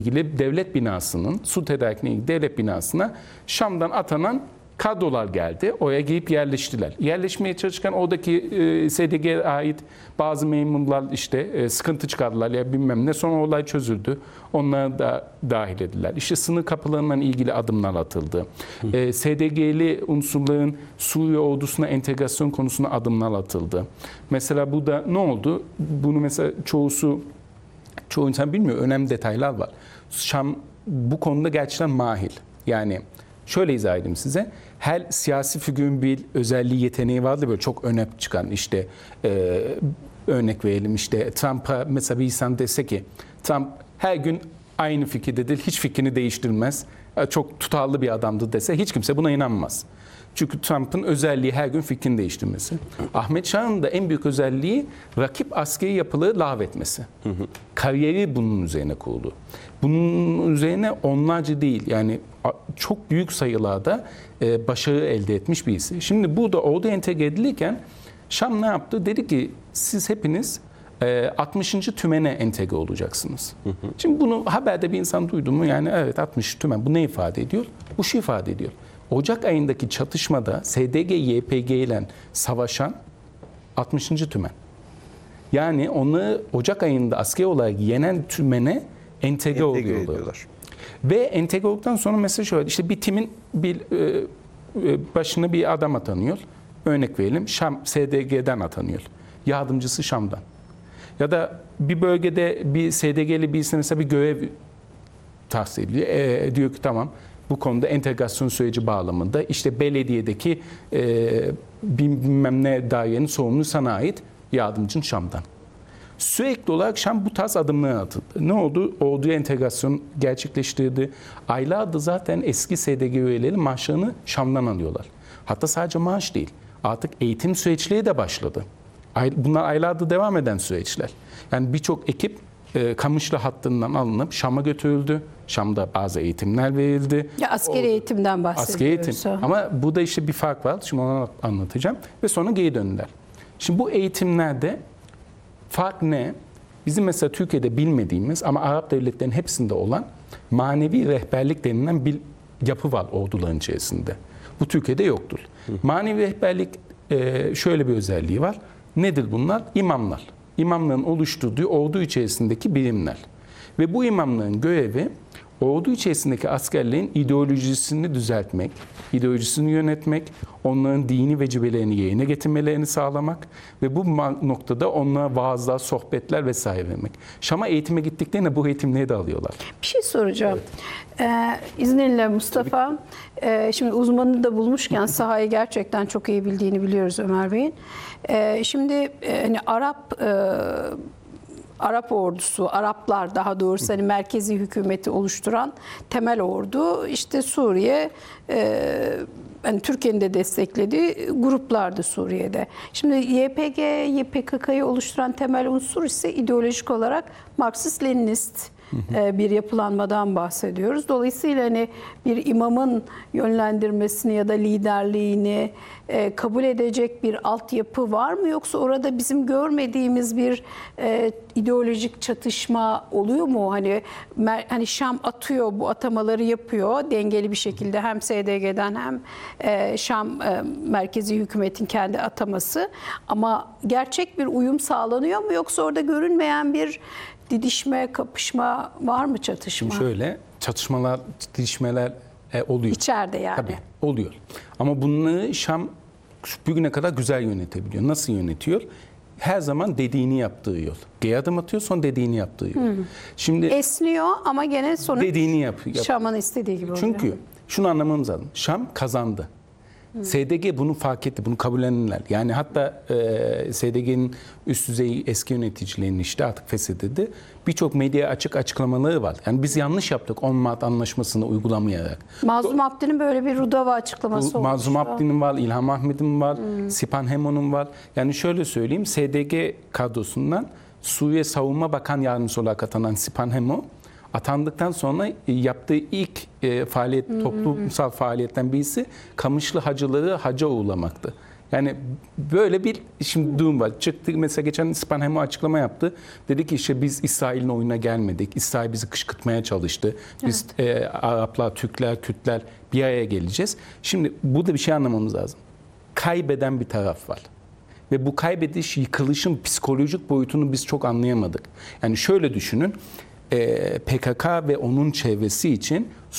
ilgili devlet binasının, su tedarikine ilgili devlet binasına Şam'dan atanan kadrolar geldi. Oraya giyip yerleştiler. Yerleşmeye çalışırken oradaki SDG'ye ait bazı memurlar işte sıkıntı çıkardılar ya bilmem ne. Sonra olay çözüldü. Onları da dahil ediler. İşte sınır kapılarıyla ilgili adımlar atıldı. SDG'li unsurların Suriye ordusuna entegrasyon konusunda adımlar atıldı. Mesela bu da ne oldu? Bunu mesela çoğu insan bilmiyor. Önemli detaylar var. Şam bu konuda gerçekten mahir. Yani şöyle izah edeyim size. Her siyasi figürün bir özelliği, yeteneği vardı böyle çok öne çıkan işte örnek verelim işte Trump'a mesela bir insan dese ki Trump her gün aynı fikirdedir, hiç fikrini değiştirmez, çok tutarlı bir adamdır dese hiç kimse buna inanmaz. Çünkü Trump'ın özelliği her gün fikrini değiştirmesi. Ahmet Şah'ın da en büyük özelliği rakip askeri yapıları lağvetmesi. Kariyeri bunun üzerine kurulu. Bunun üzerine onlarca değil yani çok büyük sayılarda başarı elde etmiş birisi. Şimdi bu da orada entegre edilirken Şam ne yaptı? Dedi ki siz hepiniz 60. tümene entegre olacaksınız. Şimdi bunu haberde bir insan duydu mu? Yani evet 60 tümen bu ne ifade ediyor? Bu şu ifade ediyor. Ocak ayındaki çatışmada SDG-YPG ile savaşan 60. tümen. Yani onu Ocak ayında askeri olarak yenen tümene entegre oluyorlar. Ve entegre olduktan sonra mesela şöyle işte bir timin başına bir adam atanıyor. Örnek verelim Şam SDG'den atanıyor. Yardımcısı Şam'dan. Ya da bir bölgede bir SDG'li birisine mesela bir görev tahsis ediliyor. Diyor ki tamam bu konuda entegrasyon süreci bağlamında işte belediyedeki bilmem ne dairenin sorumluluğu sana ait, yardımcın Şam'dan. Sürekli olarak Şam bu tarz adımlar atıldı. Ne oldu? Orduya entegrasyon gerçekleştirdi. Aylardır zaten eski SDG üyeleri maaşlarını Şam'dan alıyorlar. Hatta sadece maaş değil. Artık eğitim süreçleri de başladı. Bunlar aylardır devam eden süreçler. Yani birçok ekip Kamışlı hattından alınıp Şam'a götürüldü. Şam'da bazı eğitimler verildi. Ya askeri eğitimden bahsediyoruz. Askeri eğitim. Ama burada işte bir fark var. Şimdi onu anlatacağım. Ve sonra geri döndüler. Şimdi bu eğitimlerde fark ne? Bizim mesela Türkiye'de bilmediğimiz ama Arap devletlerinin hepsinde olan manevi rehberlik denilen bir yapı var orduların içerisinde. Bu Türkiye'de yoktur. Manevi rehberlik şöyle bir özelliği var. Nedir bunlar? İmamlar. İmamların oluşturduğu ordu içerisindeki birimler. Ve bu imamların görevi ordu içerisindeki askerlerin ideolojisini düzeltmek, ideolojisini yönetmek, onların dini vecibelerini yerine getirmelerini sağlamak ve bu noktada onlara vaazlar, sohbetler vesaire vermek. Şam'a eğitime gittiklerinde bu eğitimleri de alıyorlar. Bir şey soracağım. İzninle Mustafa, şimdi uzmanını da bulmuşken sahayı gerçekten çok iyi bildiğini biliyoruz Ömer Bey'in. Şimdi hani Arap ordusu, Araplar daha doğrusu hani merkezi hükümeti oluşturan temel ordu işte Suriye, yani Türkiye'nin de desteklediği gruplardı Suriye'de. Şimdi YPG, PKK'yı oluşturan temel unsur ise ideolojik olarak Marksist-Leninist bir yapılanmadan bahsediyoruz. Dolayısıyla hani bir imamın yönlendirmesini ya da liderliğini kabul edecek bir altyapı var mı? Yoksa orada bizim görmediğimiz bir ideolojik çatışma oluyor mu? Hani Şam atıyor, bu atamaları yapıyor dengeli bir şekilde hem SDG'den hem Şam merkezi hükümetin kendi ataması. Ama gerçek bir uyum sağlanıyor mu? Yoksa orada görünmeyen bir didişme, kapışma var mı, çatışma? Şimdi şöyle, çatışmalar, didişmeler oluyor. İçeride yani. Tabii, oluyor. Ama bunları Şam bugüne kadar güzel yönetebiliyor. Nasıl yönetiyor? Her zaman dediğini yaptığı yol. Geri adım atıyor, son dediğini yaptığı yol. Şimdi esniyor ama gene sonuç dediğini yapıyor. Şam'ın istediği gibi oluyor. Çünkü şunu anlamamız lazım. Şam kazandı. SDG bunu fark etti, bunu kabullendiler. Yani hatta SDG'nin üst düzey eski yöneticilerinin işte artık feshedildi. Birçok medya açık açıklamaları var. Yani biz yanlış yaptık 10 Mart Anlaşması'nı uygulamayarak. Mazlum Abdi'nin böyle bir Rudava açıklaması olmuş. Mazlum Abdi'nin var, İlham Ahmet'in var, Sipan Hemon'un var. Yani şöyle söyleyeyim, SDG kadrosundan Suriye Savunma Bakan Yardımcısı olarak atanan Sipan Hemo, atandıktan sonra yaptığı ilk toplumsal faaliyetten birisi Kamışlı hacıları hacca uğurlamaktı. Yani böyle bir şimdi durum var. Çıktı mesela geçen İspanhemo açıklama yaptı. Dedi ki işte biz İsrail'in oyuna gelmedik. İsrail bizi kışkırtmaya çalıştı. Biz Araplar, Türkler, Kürtler bir araya geleceğiz. Şimdi burada bir şey anlamamız lazım. Kaybeden bir taraf var. Ve bu kaybediş, yıkılışın psikolojik boyutunu biz çok anlayamadık. Yani şöyle düşünün, PKK ve onun çevresi için